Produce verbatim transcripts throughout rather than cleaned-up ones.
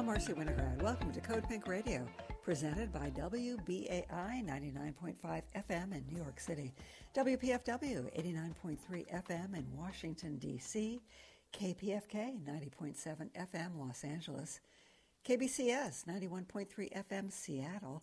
Marcy Winograd. Welcome to Code Pink Radio, presented by W B A I ninety-nine point five F M in New York City, W P F W eighty-nine point three F M in Washington, D C, K P F K ninety point seven F M Los Angeles, K B C S ninety-one point three F M Seattle,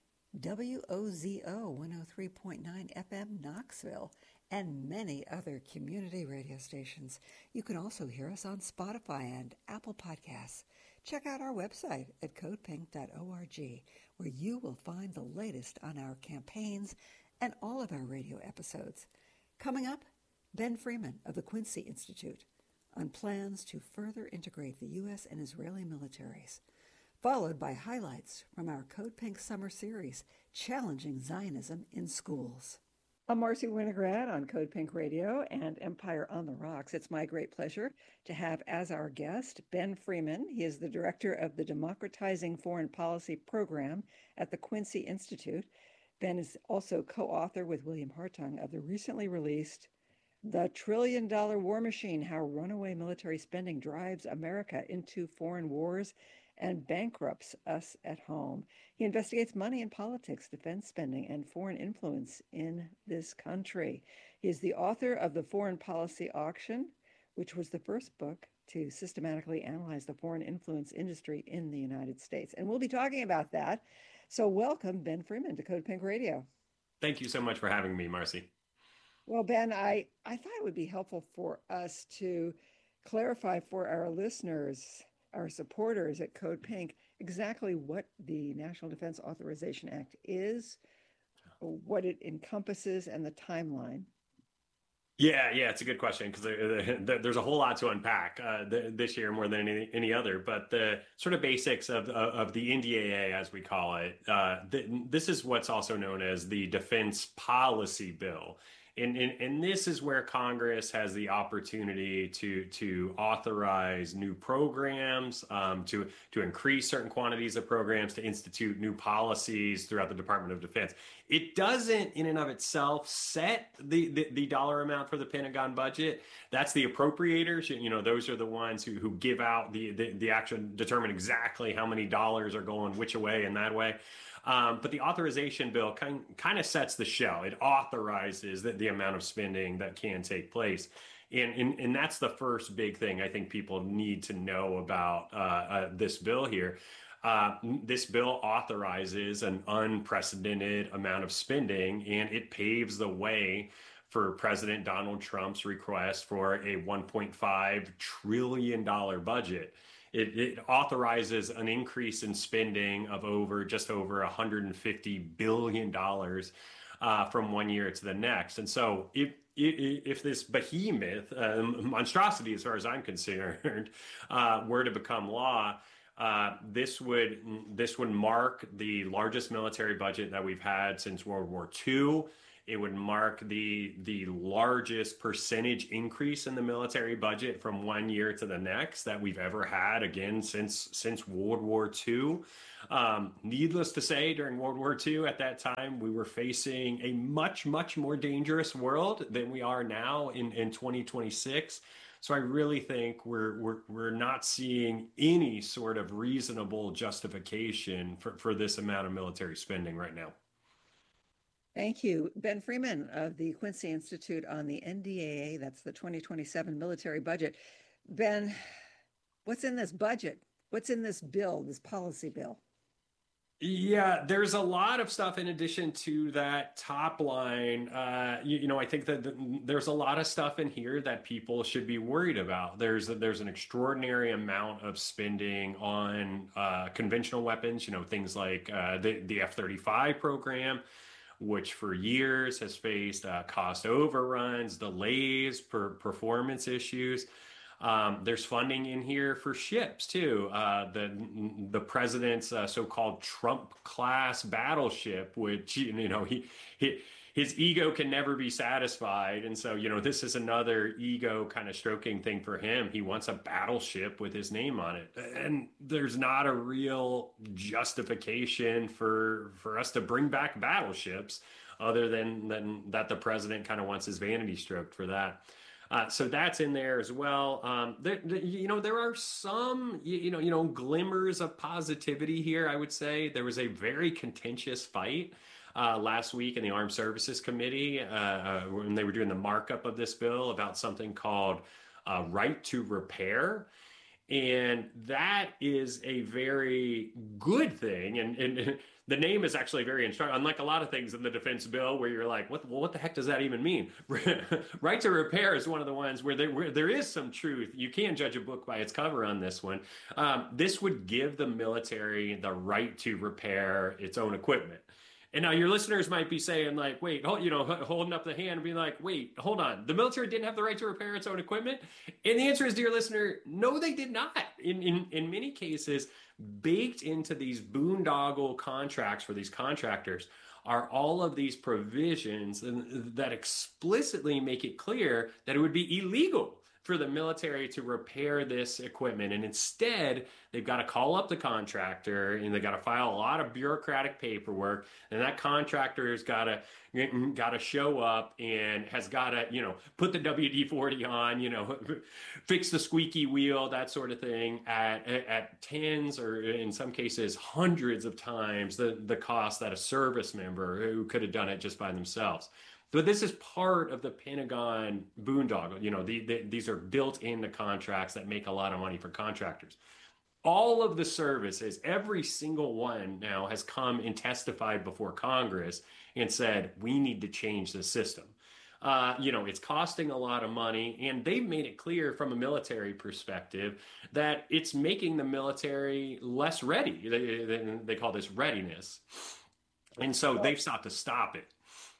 W O Z O one oh three point nine F M Knoxville, and many other community radio stations. You can also hear us on Spotify and Apple Podcasts. Check out our website at code pink dot org, where you will find the latest on our campaigns and all of our radio episodes. Coming up, Ben Freeman of the Quincy Institute on plans to further integrate the U S and Israeli militaries, followed by highlights from our Code Pink Summer Series, Challenging Zionism in Schools. I'm Marcy Winograd on Code Pink Radio and Empire on the Rocks. It's my great pleasure to have as our guest Ben Freeman. He is the director of the Democratizing Foreign Policy Program at the Quincy Institute. Ben is also co-author with William Hartung of the recently released The Trillion Dollar War Machine: How Runaway Military Spending Drives America into Foreign Wars and Bankrupts Us at Home. He investigates money in politics, defense spending, and foreign influence in this country. He is the author of The Foreign Policy Auction, which was the first book to systematically analyze the foreign influence industry in the United States. And we'll be talking about that. So welcome, Ben Freeman, to Code Pink Radio. Thank you so much for having me, Marcy. Well, Ben, I, I thought it would be helpful for us to clarify for our listeners, our supporters at Code Pink, exactly what the National Defense Authorization Act is, what it encompasses, and the timeline. Yeah, yeah, it's a good question because there, there, there's a whole lot to unpack uh, th- this year more than any, any other. But the sort of basics of of the N D A A, as we call it, uh, th- this is what's also known as the Defense Policy Bill. And, and, and this is where Congress has the opportunity to to authorize new programs, um, to to increase certain quantities of programs, to institute new policies throughout the Department of Defense. It doesn't, in and of itself, set the, the, the dollar amount for the Pentagon budget. That's the appropriators. You know, those are the ones who, who give out the, the, the action, determine exactly how many dollars are going which way and that way. Um, but the authorization bill kind, kind of sets the show. It authorizes the, the amount of spending that can take place. And, and, and that's the first big thing I think people need to know about uh, uh, this bill here. Uh, this bill authorizes an unprecedented amount of spending, and it paves the way for President Donald Trump's request for a one point five trillion dollars budget. It, it authorizes an increase in spending of over just over one hundred fifty billion dollars uh, from one year to the next. And so if if, if this behemoth, uh, monstrosity as far as I'm concerned, uh, were to become law, uh, this would this would mark the largest military budget that we've had since World War Two. It would mark the the largest percentage increase in the military budget from one year to the next that we've ever had, again, since since World War Two. Um, needless to say, during World War Two, at that time, we were facing a much, much more dangerous world than we are now in, in twenty twenty-six. So I really think we're we're we're not seeing any sort of reasonable justification for, for this amount of military spending right now. Thank you. Ben Freeman of the Quincy Institute on the N D A A, that's the twenty twenty-seven military budget. Ben, what's in this budget? What's in this bill, this policy bill? Yeah, there's a lot of stuff in addition to that top line. Uh, you, you know, I think that the, there's a lot of stuff in here that people should be worried about. There's a, there's an extraordinary amount of spending on uh, conventional weapons, you know, things like uh, the, the F thirty-five program, which for years has faced uh, cost overruns, delays, per performance issues. Um, there's funding in here for ships too. Uh, the the president's uh, so-called Trump-class battleship, which you know he, he his ego can never be satisfied, and so you know this is another ego kind of stroking thing for him. He wants a battleship with his name on it, and there's not a real justification for for us to bring back battleships, other than than that the president kind of wants his vanity stroked for that. Uh, so that's in there as well. Um, there, there- you know, there are some, you, you know, you know, glimmers of positivity here. I would say there was a very contentious fight uh, last week in the Armed Services Committee uh, uh, when they were doing the markup of this bill about something called uh, right to repair. And that is a very good thing. And, and the name is actually very instructive. Unlike a lot of things in the defense bill where you're like, what, well, what the heck does that even mean? Right to repair is one of the ones where there, where there is some truth. You can judge a book by its cover on this one. Um, this would give the military the right to repair its own equipment. And now your listeners might be saying, like, wait, hold, you know, holding up the hand and being like, wait, hold on. The military didn't have the right to repair its own equipment. And the answer is, dear listener, no, they did not. In, in, in many cases, baked into these boondoggle contracts for these contractors are all of these provisions that explicitly make it clear that it would be illegal for the military to repair this equipment. And instead, they've got to call up the contractor and they got to file a lot of bureaucratic paperwork. And that contractor has got to got to show up and has got to, you know, put the W D forty on, you know, fix the squeaky wheel, that sort of thing at, at tens or in some cases hundreds of times the, the cost that a service member who could have done it just by themselves. But this is part of the Pentagon boondoggle. You know, the, the, these are built into contracts that make a lot of money for contractors. All of the services, every single one now has come and testified before Congress and said, we need to change the system. Uh, you know, it's costing a lot of money, and they've made it clear from a military perspective that it's making the military less ready. They, they call this readiness. And so they've sought to stop it.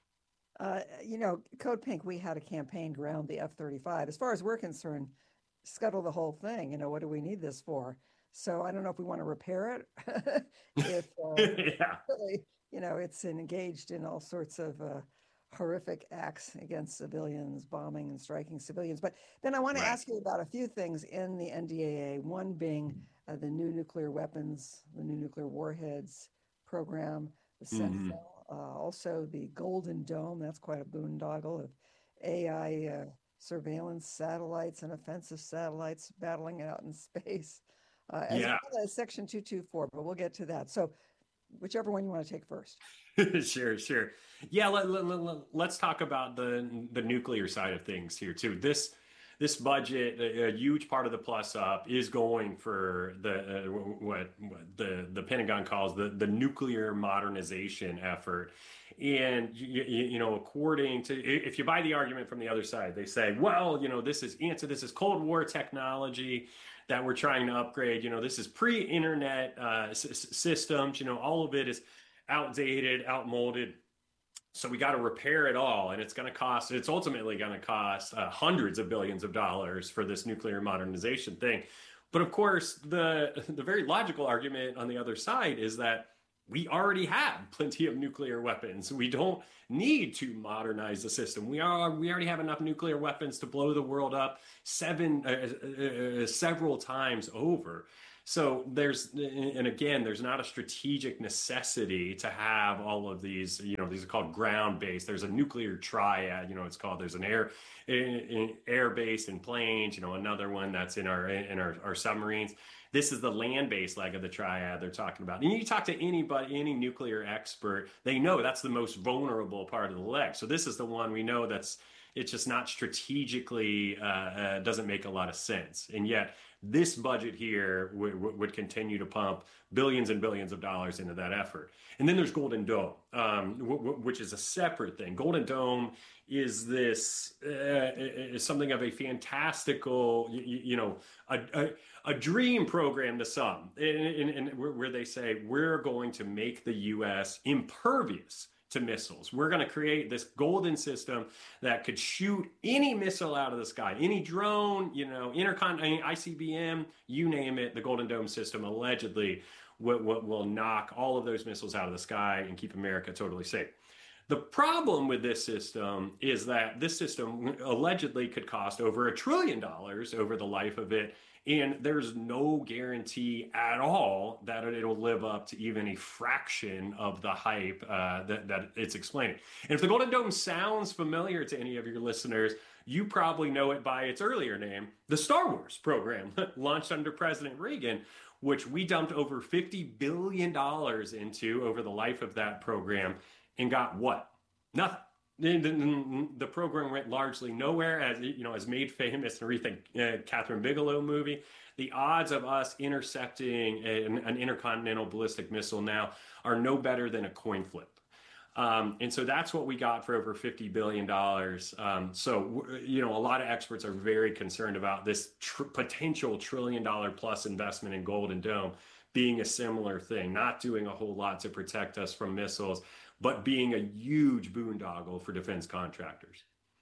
Uh, you know, Code Pink, we had a campaign ground the F thirty-five. As far as we're concerned, scuttle the whole thing. You know, what do we need this for? So I don't know if we want to repair it. if, uh, yeah. really, you know, it's engaged in all sorts of uh, horrific acts against civilians, bombing and striking civilians. But then I want to right. ask you about a few things in the N D A A, one being uh, the new nuclear weapons, the new nuclear warheads program, the Sentinel. Mm-hmm. Uh, also, the Golden Dome, that's quite a boondoggle of A I uh, surveillance satellites and offensive satellites battling out in space, uh, as yeah. well as Section two twenty-four, but we'll get to that. So whichever one you want to take first. Sure, sure. Yeah, let, let, let, let's talk about the, the nuclear side of things here, too. This This budget, a, a huge part of the plus up is going for the uh, what, what the the Pentagon calls the the nuclear modernization effort. And you, you know, according to, if you buy the argument from the other side, they say, well, you know, this is answer this is Cold War technology that we're trying to upgrade. You know, this is pre-internet uh, s- systems. You know, all of it is outdated, outmoded. So we got to repair it all, and it's going to cost, it's ultimately going to cost uh, hundreds of billions of dollars for this nuclear modernization thing. But of course, the the very logical argument on the other side is that we already have plenty of nuclear weapons. We don't need to modernize the system. We are we already have enough nuclear weapons to blow the world up seven uh, uh, several times over. So there's, and again, there's not a strategic necessity to have all of these, you know, these are called ground-based. There's a nuclear triad, you know, it's called, there's an air, air-based in planes, you know, another one that's in our, in our, our submarines. This is the land-based leg of the triad they're talking about. And you talk to anybody, any nuclear expert, they know that's the most vulnerable part of the leg. So this is the one we know that's, it's just not strategically, uh, uh, doesn't make a lot of sense. And yet, this budget here w- w- would continue to pump billions and billions of dollars into that effort. And then there's Golden Dome, um, w- w- which is a separate thing. Golden Dome is this uh, is something of a fantastical, you, you know, a, a, a dream program to some, and, and, and where they say we're going to make the U S impervious to missiles. We're going to create this golden system that could shoot any missile out of the sky, any drone, you know, intercon, I C B M, you name it. The Golden Dome system allegedly will, will, will knock all of those missiles out of the sky and keep America totally safe. The problem with this system is that this system allegedly could cost over a trillion dollars over the life of it. And there's no guarantee at all that it'll live up to even a fraction of the hype uh, that, that it's explaining. And if the Golden Dome sounds familiar to any of your listeners, You probably know it by its earlier name, the Star Wars program, launched under President Reagan, which we dumped over fifty billion dollars into over the life of that program and got what? Nothing. The, the program went largely nowhere, as you know, as made famous in Aretha uh, Catherine Bigelow movie. The odds of us intercepting an, an intercontinental ballistic missile now are no better than a coin flip. Um, and so that's what we got for over fifty billion dollars. Um, so, you know, a lot of experts are very concerned about this tr- potential trillion dollar plus investment in Golden Dome being a similar thing, not doing a whole lot to protect us from missiles, but being a huge boondoggle for defense contractors.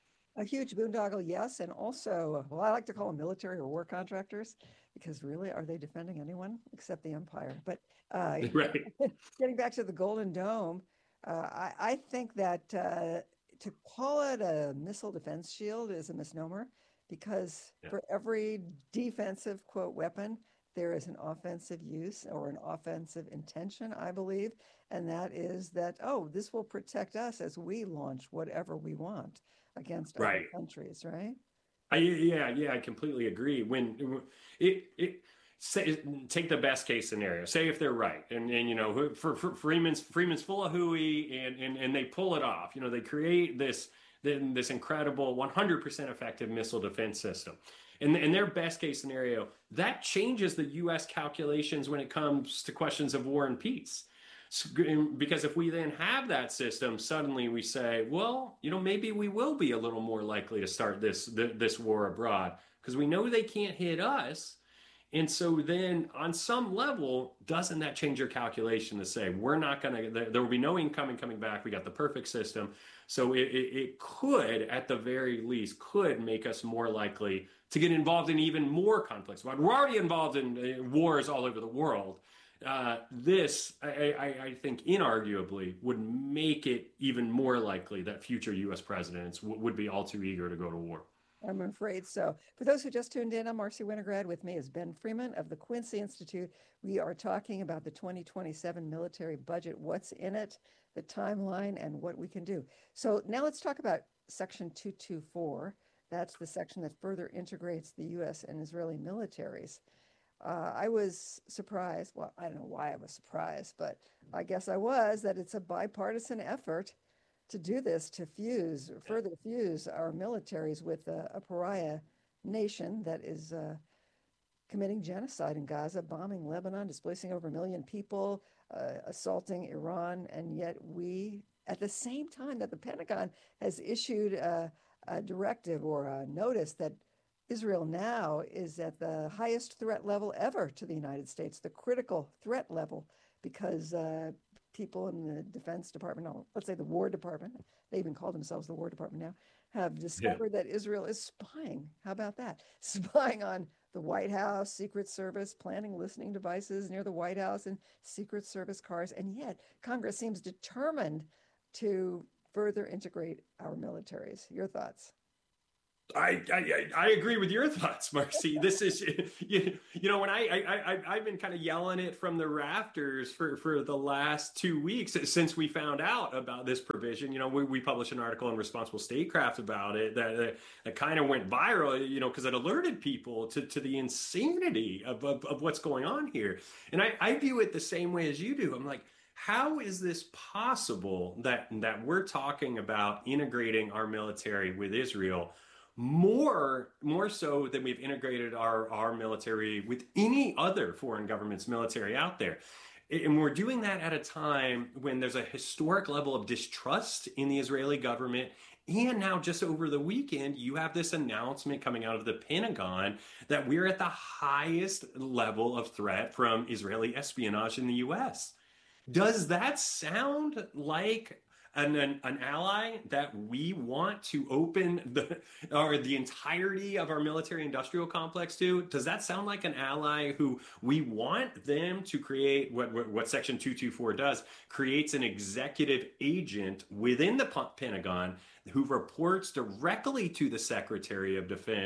A huge boondoggle, yes. And also, well, I like to call them military or war contractors, because really, are they defending anyone except the empire? But uh, right. Getting back to the Golden Dome, uh, I, I think that uh, to call it a missile defense shield is a misnomer, because yeah. for every defensive, quote, weapon, there is an offensive use or an offensive intention, I believe. And that is that, oh, this will protect us as we launch whatever we want against right. other countries, right? I, yeah, yeah, I completely agree. When it, it say, take the best case scenario, say if they're right, and, and you know, for, for Freeman's Freeman's full of hooey, and, and and they pull it off. You know, they create this this incredible one hundred percent effective missile defense system. In, in their best case scenario, that changes the U S calculations when it comes to questions of war and peace. Because if we then have that system, suddenly we say, well, you know, maybe we will be a little more likely to start this this war abroad, because we know they can't hit us. And so then on some level, doesn't that change your calculation to say, we're not going to, there, there will be no incoming coming back. We got the perfect system. So it, it, it could, at the very least, could make us more likely to get involved in even more conflicts. We're already involved in uh, wars all over the world. Uh, this, I, I, I think, inarguably would make it even more likely that future U S presidents w- would be all too eager to go to war. I'm afraid so. For those who just tuned in, I'm Marcy Winograd. With me is Ben Freeman of the Quincy Institute. We are talking about the twenty twenty-seven military budget, what's in it, the timeline, and what we can do. So now let's talk about Section two twenty-four. That's the section that further integrates the U S and Israeli militaries. Uh, I was surprised. Well, I don't know why I was surprised, but I guess I was, that it's a bipartisan effort to do this, to fuse, further fuse our militaries with a, a pariah nation that is uh, committing genocide in Gaza, bombing Lebanon, displacing over a million people, uh, assaulting Iran. And yet we, at the same time that the Pentagon has issued a, a directive or a notice that Israel now is at the highest threat level ever to the United States, the critical threat level, because uh, people in the Defense Department, let's say the War Department, they even call themselves the War Department now, have discovered yeah. that Israel is spying. How about that? Spying on the White House, Secret Service, planting listening devices near the White House and Secret Service cars. And yet Congress seems determined to further integrate our militaries. Your thoughts? I, I I agree with your thoughts, Marcy. This is, you, you know, when I, I, I, I've been kind of yelling it from the rafters for, for the last two weeks since we found out about this provision. You know, we, we published an article in Responsible Statecraft about it that, that, that kind of went viral, you know, because it alerted people to, to the insanity of, of, of what's going on here. And I, I view it the same way as you do. I'm like, how is this possible that that we're talking about integrating our military with Israel more more so than we've integrated our, our military with any other foreign government's military out there? And we're doing that at a time when there's a historic level of distrust in the Israeli government. And now just over the weekend, you have this announcement coming out of the Pentagon that we're at the highest level of threat from Israeli espionage in the U S. Does that sound like An, an, an ally that we want to open the or the entirety of our military industrial complex to? Does that sound like an ally who we want them to create what, what, what Section two twenty-four does, creates an executive agent within the Pentagon who reports directly to the Secretary of Defense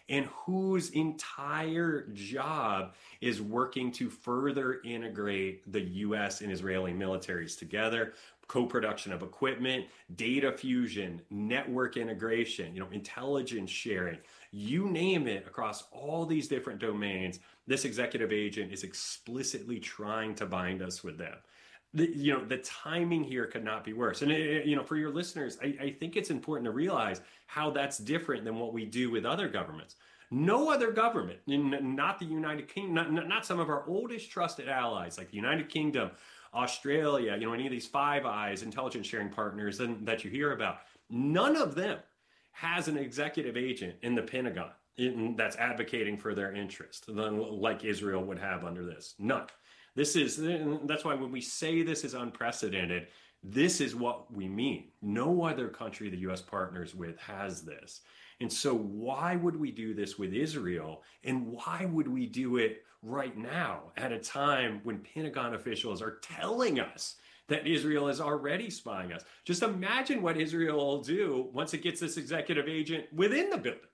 and whose entire job is working to further integrate the U S and Israeli militaries together, co-production of equipment, data fusion, network integration, you know, intelligence sharing, you name it, across all these different domains. This executive agent is explicitly trying to bind us with them. The, you know, the timing here could not be worse. And, it, you know, for your listeners, I, I think it's important to realize how that's different than what we do with other governments. No other government, not the United Kingdom, not, not some of our oldest trusted allies like the United Kingdom, Australia, you know, any of these Five Eyes intelligence sharing partners that you hear about, none of them has an executive agent in the Pentagon in, that's advocating for their interest, like Israel would have under this. None. This is, that's why when we say this is unprecedented, this is what we mean. No other country the U S partners with has this. And so why would we do this with Israel? And why would we do it right now at a time when Pentagon officials are telling us that Israel is already spying us? Just imagine what Israel will do once it gets this executive agent within the building.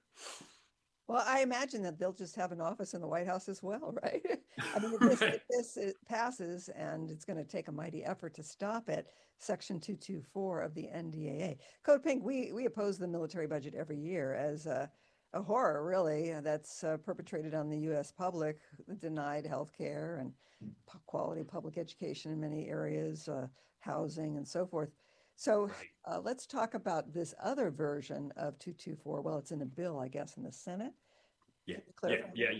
Well, I imagine that they'll just have an office in the White House as well, right? I mean, if this, if this it passes, and it's going to take a mighty effort to stop it, Section two twenty-four of the N D A A. Code Pink, we, we oppose the military budget every year as a, a horror, really, that's uh, perpetrated on the U S public, denied health care and p- quality public education in many areas, uh, housing and so forth. So uh, let's talk about this other version of two twenty-four. Well, it's in a bill, I guess, in the Senate. Yeah, yeah, yeah.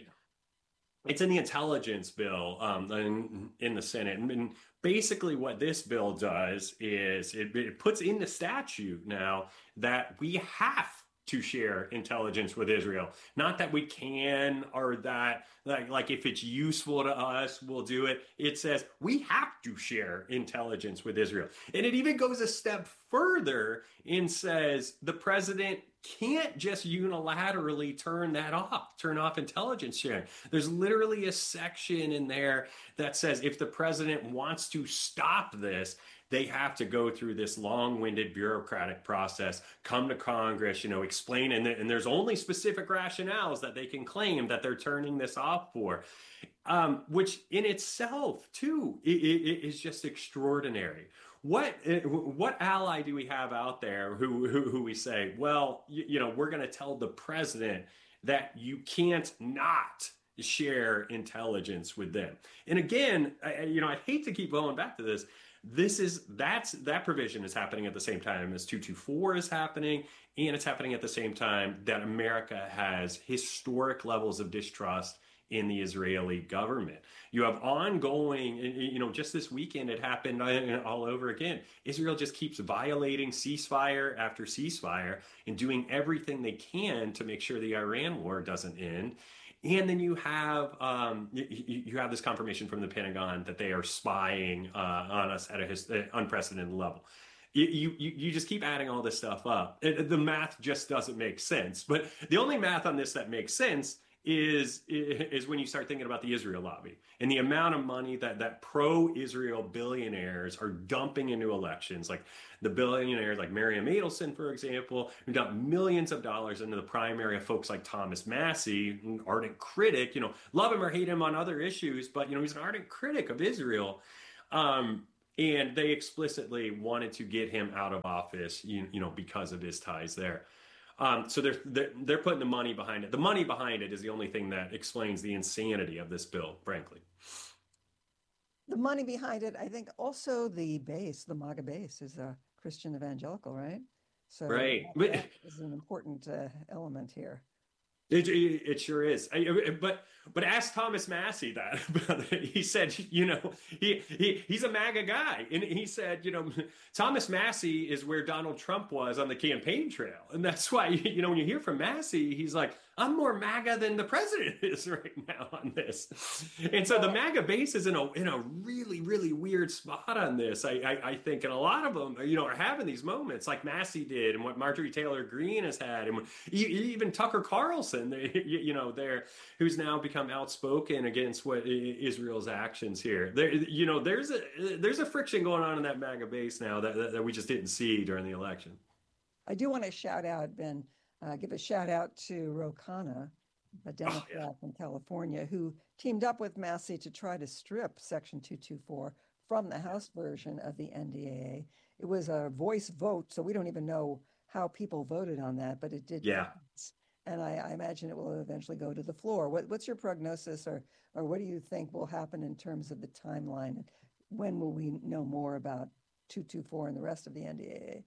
It's in the intelligence bill um, in, in the Senate. And basically what this bill does is it, it puts in the statute now that we have to share intelligence with Israel. Not that we can, or that like, like if it's useful to us, we'll do it. It says we have to share intelligence with Israel. And it even goes a step further and says the president can't just unilaterally turn that off, turn off intelligence sharing. There's literally a section in there that says if the president wants to stop this, they have to go through this long-winded bureaucratic process, come to Congress, you know, explain, and, and there's only specific rationales that they can claim that they're turning this off for, um, which in itself, too, it, it, is just extraordinary. What what ally do we have out there who who, who we say, well, you, you know, we're going to tell the president that you can't not share intelligence with them? And again, I, you know, I hate to keep going back to this. This is that's that provision is happening at the same time as two twenty-four is happening, and it's happening at the same time that America has historic levels of distrust in the Israeli government. You have ongoing, you know, just this weekend it happened all over again. Israel just keeps violating ceasefire after ceasefire and doing everything they can to make sure the Iran war doesn't end. And then you have um, you, you have this confirmation from the Pentagon that they are spying uh, on us at an unprecedented level. You, you you just keep adding all this stuff up. It, the math just doesn't make sense. But the only math on this that makes sense is is when you start thinking about the Israel lobby and the amount of money that that pro-Israel billionaires are dumping into elections. Like the billionaires like Miriam Adelson, for example, who dumped millions of dollars into the primary of folks like Thomas Massie, an ardent critic, you know, love him or hate him on other issues, but, you know, he's an ardent critic of Israel. Um, and they explicitly wanted to get him out of office, you, you know, because of his ties there. Um, so they're, they're they're putting the money behind it. The money behind it is the only thing that explains the insanity of this bill, frankly. The money behind it, I think also the base, the MAGA base is a Christian evangelical, right? So right. that, that is an important uh, element here. It, it, it sure is. I, but but ask Thomas Massie that. He said, you know, he, he he's a MAGA guy. And he said, you know, Thomas Massie is where Donald Trump was on the campaign trail. And that's why, you know, when you hear from Massie, he's like, I'm more MAGA than the president is right now on this. And so the MAGA base is in a in a really, really weird spot on this, I, I, I think. And a lot of them, you know, are having these moments like Massie did and what Marjorie Taylor Greene has had. And what, even Tucker Carlson, you know, there, who's now become outspoken against what Israel's actions here. There, you know, there's a there's a friction going on in that MAGA base now that, that, that we just didn't see during the election. I do want to shout out, Ben, Uh, give a shout out to Ro Khanna, a Democrat oh, yeah. from California, who teamed up with Massie to try to strip Section two twenty-four from the House version of the N D A A. It was a voice vote, so we don't even know how people voted on that, but it did. Yeah. Pass. And I, I imagine it will eventually go to the floor. What, what's your prognosis, or or what do you think will happen in terms of the timeline? When will we know more about two twenty-four and the rest of the N D A A?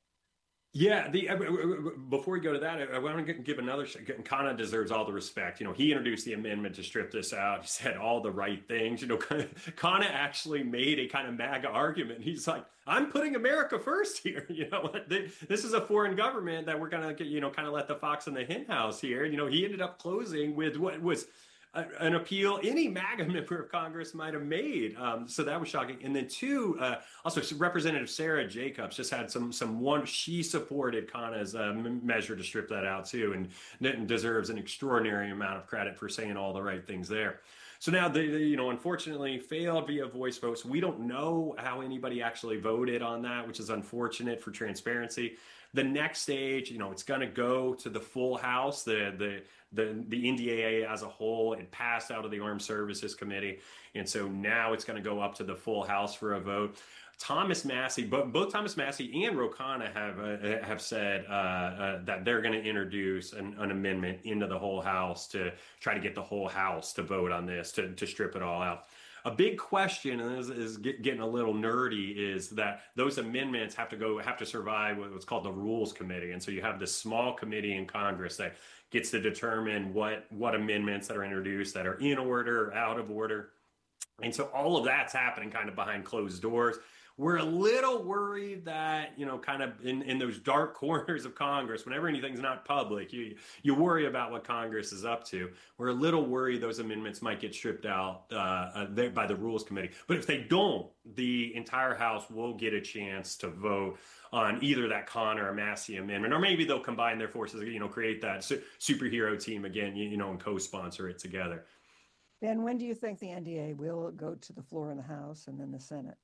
Yeah, the uh, before we go to that, I, I want to give another. Khanna deserves all the respect. You know, he introduced the amendment to strip this out. He said all the right things. You know, Khanna actually made a kind of MAGA argument. He's like, "I'm putting America first here." You know, this is a foreign government that we're gonna, you know, kind of let the fox in the hen house here. You know, he ended up closing with what was an appeal any MAGA member of Congress might have made. Um, so that was shocking. And then two, uh, also Representative Sarah Jacobs just had some some one. She supported Khanna's uh, measure to strip that out too, and Nitin deserves an extraordinary amount of credit for saying all the right things there. So now they, they, you know, unfortunately failed via voice votes. We don't know how anybody actually voted on that, which is unfortunate for transparency. The next stage, you know, it's going to go to the full House, the the the the N D A A as a whole. It passed out of the Armed Services Committee, and so now it's going to go up to the full House for a vote. Thomas Massie, both, both Thomas Massie and Ro Khanna have uh, have said uh, uh, that they're going to introduce an, an amendment into the whole House to try to get the whole House to vote on this, to, to strip it all out. A big question, and this is getting a little nerdy, is that those amendments have to go have to survive what's called the Rules Committee, and so you have this small committee in Congress that gets to determine what what amendments that are introduced that are in order or out of order, and so all of that's happening kind of behind closed doors. We're a little worried that, you know, kind of in, in those dark corners of Congress, whenever anything's not public, you you worry about what Congress is up to. We're a little worried those amendments might get stripped out uh, uh, by the Rules Committee. But if they don't, the entire House will get a chance to vote on either that Khanna or Massie amendment, or maybe they'll combine their forces, you know, create that su- superhero team again, you, you know, and co-sponsor it together. Ben, when do you think the N D A A will go to the floor in the House and then the Senate?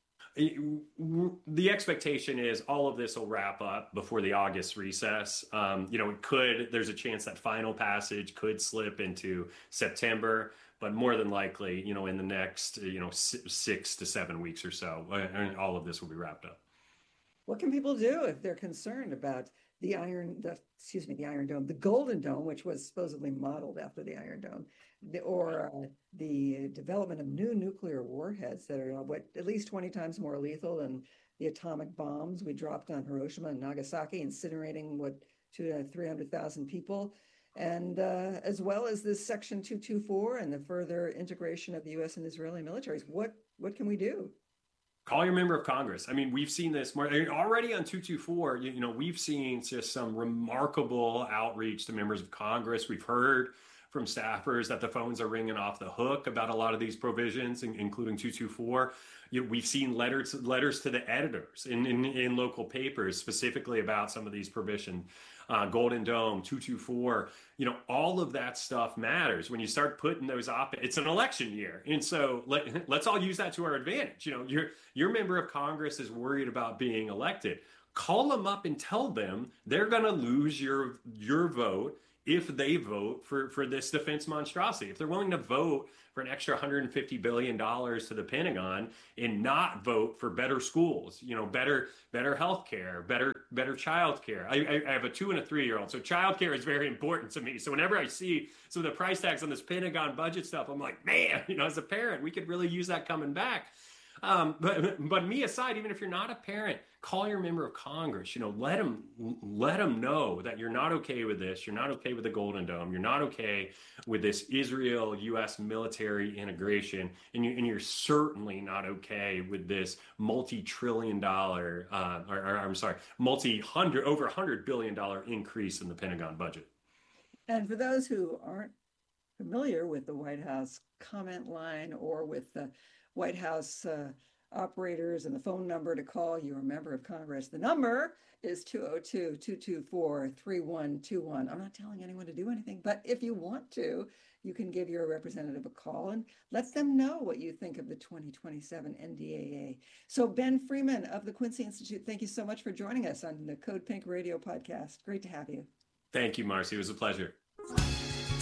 The expectation is all of this will wrap up before the August recess. Um, you know, it could, there's a chance that final passage could slip into September, but more than likely, you know, in the next, you know, six to seven weeks or so, all of this will be wrapped up. What can people do if they're concerned about the Iron, the, excuse me, the Iron Dome, the Golden Dome, which was supposedly modeled after the Iron Dome, the, or uh, the development of new nuclear warheads that are what at least twenty times more lethal than the atomic bombs we dropped on Hiroshima and Nagasaki, incinerating what two to three hundred thousand people, and uh, as well as this Section two twenty-four and the further integration of the U S and Israeli militaries. What what can we do? Call your member of Congress. I mean, we've seen this more already on two twenty-four. You, you know, we've seen just some remarkable outreach to members of Congress. We've heard from staffers that the phones are ringing off the hook about a lot of these provisions, including two twenty-four. You know, we've seen letters letters to the editors in, in, in local papers specifically about some of these provisions. Uh, Golden Dome, two twenty-four, you know, all of that stuff matters when you start putting those op. It's an election year, and so let, let's all use that to our advantage. You know, your your member of Congress is worried about being elected. Call them up and tell them they're going to lose your your vote if they vote for, for this defense monstrosity. If they're willing to vote for an extra one hundred fifty billion dollars to the Pentagon and not vote for better schools, you know, better better health care, better better child care. I, I have a two and a three-year-old, so child care is very important to me. So whenever I see some of the price tags on this Pentagon budget stuff, I'm like, man, you know, as a parent, we could really use that coming back. Um, but but me aside, even if you're not a parent, call your member of Congress. You know, let them let them know that you're not okay with this. You're not okay with the Golden Dome. You're not okay with this Israel U S military integration, and you and you're certainly not okay with this multi-trillion dollar, uh, or, or I'm sorry, multi-hundred over a hundred billion dollar increase in the Pentagon budget. And for those who aren't familiar with the White House comment line or with the White House uh, operators and the phone number to call your member of Congress, the number is two oh two, two two four, three one two one. I'm not telling anyone to do anything, but if you want to, you can give your representative a call and let them know what you think of the twenty twenty-seven N D A A. So Ben Freeman of the Quincy Institute, thank you so much for joining us on the Code Pink Radio podcast. Great to have you. Thank you, Marcy. It was a pleasure.